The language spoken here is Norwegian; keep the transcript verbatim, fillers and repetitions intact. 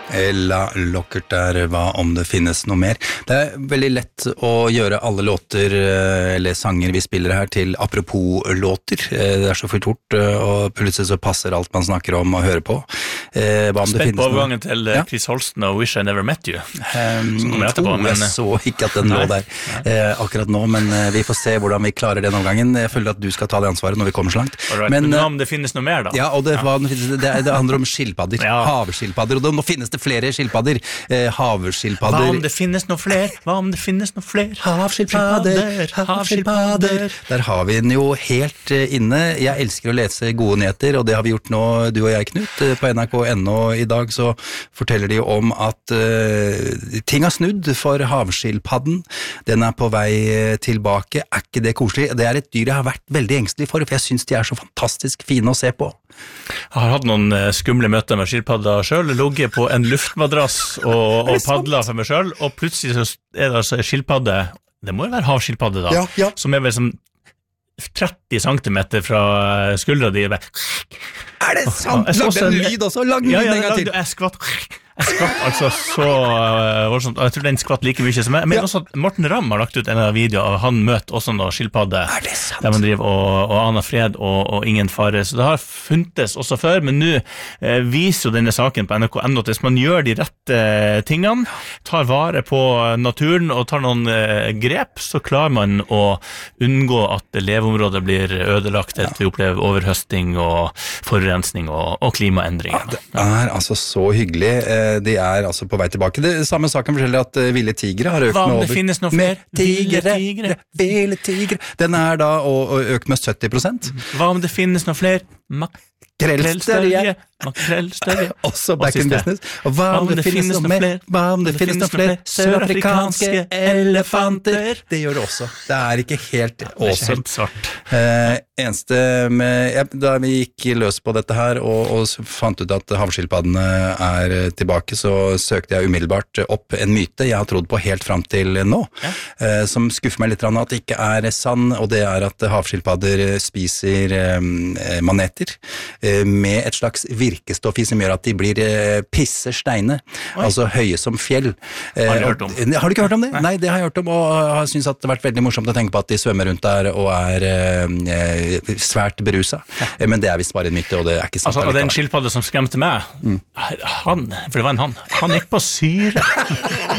La Lockert der, hva om det finnes noe mer? Det er veldig lett å gjøre alle låter, eller sanger vi spiller her, til apropos-låter. Det er så fort fort, og plutselig så passer alt man snakker om og hører på. Hva om det Spent på finnes overgangen til ja? Chris Holsten og Wish I Never Met You. Um, etterpå, men... Jeg så ikke at den lå der eh, akkurat nå, men vi får se hvordan vi klarer den omgangen. Jeg føler at du skal ta det ansvaret når vi kommer så langt. Right. Men, men hva om det finnes noe mer da? Ja, og det, ja. Hva, det, det handler om skilpadder, ja. Havskilpadder, og det må finnes det flere skilpadder. Eh, havskilpadder. Hva om det finnes noe flere? Hva om det finnes noe flere? Havskilpadder, havskilpadder. Der har vi den jo helt uh, inne. Jeg elsker å lese gode nyheter, og det har vi gjort nå, du og jeg, Knut, på N R K punkt N O i dag, så forteller de om at uh, ting har snudd for havskilpadden. Den er på vei tilbake. Er ikke det koselig? Det er et dyr jeg har vært veldig engstelig for, for jeg synes de er så fantastisk fine å se på. Jeg har hatt noen skumle møter med skilpadder selv, ligget på en luftmadrass og, og padlet for meg selv, og plutselig så er det altså skilpadde, det må jo være havskilpadde da, ja, ja. Som er vel som tretti centimeter fra skuldra di. Er det sant? Lag den lyd også, lag den ja, ja, en gang til. Jeg skvatt, jeg skvatt altså så uh, voldsomt, og jeg tror den skvatt like mye som jeg, men ja. Også at Morten Ramm har lagt ut en av videoer, han møter også noen skilpadde, der man driver og, og aner fred og, og ingen fare, så det har funtes også før, men nå uh, viser jo denne saken på N R K punkt N O at hvis man gjør de rette uh, tingene, tar vare på naturen og tar noen uh, grep, så klarer man å unngå at leveområdet blir ødelagt etter vi opplever overhøsting og forurensning og, og klimaendringer. Ja, det er altså så hyggelig. De er altså på vei tilbake. Det samme saken forteller at uh, ville tigre har økt Hva om med over... det finnes noe flere? Tigre, tigre, ville tigre. Den er da og, og økt med sytti prosent. Hva om det finnes noe flere? Makrellstørje. Makrellstørje. Også back in business. Og hva om, om det, det finnes noe mer? Hva om det, det finnes noe flere? Sørafrikanske elefanter. Det gjør det også. Det er ikke helt awesome. Det er ikke helt svart. Uh, eneste med... Ja, da vi gikk løs på dette her, og, og fant ut at havskilpaddene er tilbake, så søkte jeg umiddelbart opp en myte jeg har trodd på helt frem til nå, ja. uh, som skuffer meg litt at det ikke er sann, og det er at havskilpadder spiser um, maneter uh, med et slags virkestoff i som gjør at de blir uh, pisse steine, Oi. Altså høye som fjell. Uh, har du hørt om? Uh, har du ikke hørt om det? Nei, Nei det har jeg hørt om, og jeg synes at det har vært veldig morsomt å tenke på at de svømmer rundt der og er uh, svært berusa, ja. uh, men det er vist bare en myte, og det er ikke sant. Altså, og den skilpadde som skremte meg, mm. han, for det var en han, han gikk på syre.